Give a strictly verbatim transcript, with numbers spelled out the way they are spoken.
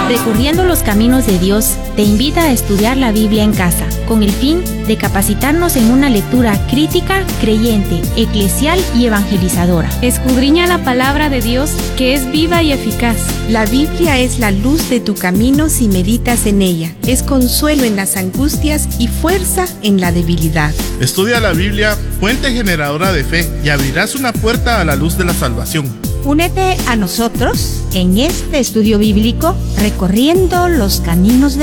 Recorriendo los caminos de Dios, te invita a estudiar la Biblia en casa, con el fin de capacitarnos en una lectura crítica, creyente, eclesial y evangelizadora. Escudriña la palabra de Dios, que es viva y eficaz. La Biblia es la luz de tu camino si meditas en ella. Es consuelo en las angustias y fuerza en la debilidad. Estudia la Biblia, fuente generadora de fe, y abrirás una puerta a la luz de la salvación. Únete a nosotros en este estudio bíblico recorriendo los caminos de